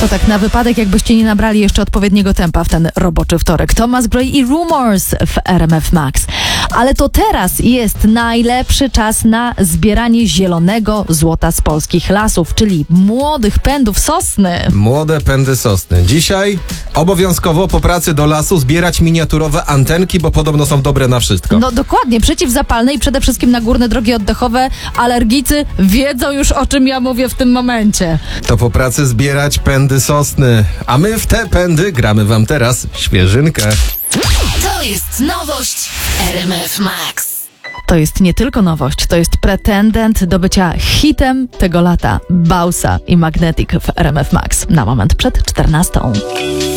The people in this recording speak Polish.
To tak na wypadek, jakbyście nie nabrali jeszcze odpowiedniego tempa w ten roboczy wtorek. Thomas Gray i Rumors w RMF Max. Ale to teraz jest najlepszy czas na zbieranie zielonego złota z polskich lasów, czyli młodych pędów sosny. Młode pędy sosny. Dzisiaj obowiązkowo po pracy do lasu zbierać miniaturowe antenki, bo podobno są dobre na wszystko. No dokładnie, przeciwzapalne i przede wszystkim na górne drogi oddechowe. Alergicy wiedzą już, o czym ja mówię w tym momencie. To po pracy zbierać pędy sosny. A my w te pędy gramy wam teraz świeżynkę. To jest nowość RMF Max. To jest nie tylko nowość, to jest pretendent do bycia hitem tego lata. Bausa i Magnetic w RMF Max. Na moment przed 14.